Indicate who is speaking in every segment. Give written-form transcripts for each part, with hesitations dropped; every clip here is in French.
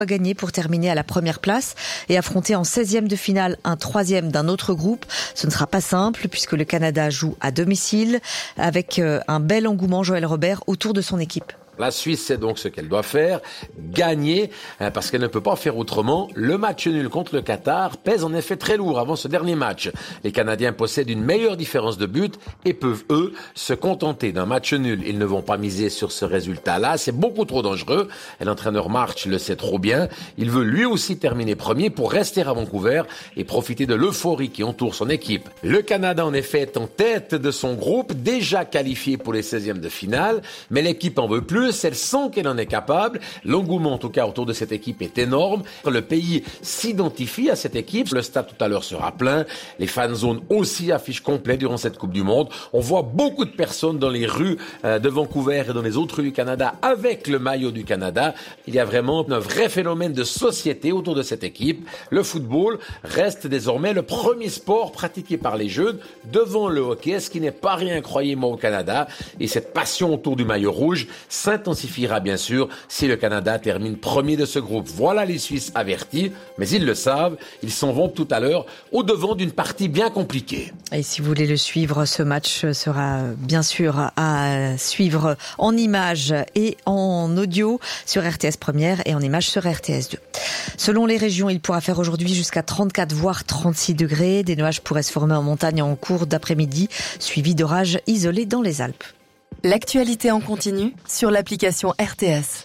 Speaker 1: gagner pour terminer à la première place et affronter en 16e de finale un 3e d'un autre groupe. Ce ne sera pas simple puisque le Canada joue à domicile avec un bel engouement, Joël Robert, autour de son équipe.
Speaker 2: La Suisse sait donc ce qu'elle doit faire, gagner, parce qu'elle ne peut pas faire autrement. Le match nul contre le Qatar pèse en effet très lourd avant ce dernier match. Les Canadiens possèdent une meilleure différence de but et peuvent, eux, se contenter d'un match nul. Ils ne vont pas miser sur ce résultat-là, c'est beaucoup trop dangereux. Et l'entraîneur March le sait trop bien. Il veut lui aussi terminer premier pour rester à Vancouver et profiter de l'euphorie qui entoure son équipe. Le Canada, en effet, est en tête de son groupe, déjà qualifié pour les 16e de finale, mais l'équipe en veut plus. Elle sent qu'elle en est capable. L'engouement, en tout cas, autour de cette équipe est énorme. Le pays s'identifie à cette équipe. Le stade, tout à l'heure, sera plein. Les fan zones aussi affichent complet durant cette Coupe du Monde. On voit beaucoup de personnes dans les rues de Vancouver et dans les autres rues du Canada avec le maillot du Canada. Il y a vraiment un vrai phénomène de société autour de cette équipe. Le football reste désormais le premier sport pratiqué par les jeunes devant le hockey, ce qui n'est pas rien, croyez-moi, au Canada. Et cette passion autour du maillot rouge s'intensifiera bien sûr si le Canada termine premier de ce groupe. Voilà les Suisses avertis, mais ils le savent, ils s'en vont tout à l'heure au devant d'une partie bien compliquée.
Speaker 1: Et si vous voulez le suivre, ce match sera bien sûr à suivre en images et en audio sur RTS Première et en images sur RTS 2. Selon les régions, il pourra faire aujourd'hui jusqu'à 34 voire 36 degrés. Des nuages pourraient se former en montagne en cours d'après-midi, suivis d'orages isolés dans les Alpes.
Speaker 3: L'actualité en continu sur l'application RTS.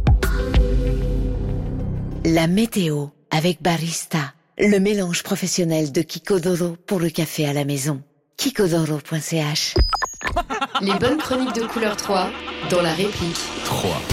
Speaker 4: La météo avec Barista, le mélange professionnel de Kikodoro pour le café à la maison. Kikodoro.ch.
Speaker 5: Les bonnes chroniques de Couleur 3 dans la réplique.
Speaker 6: 3.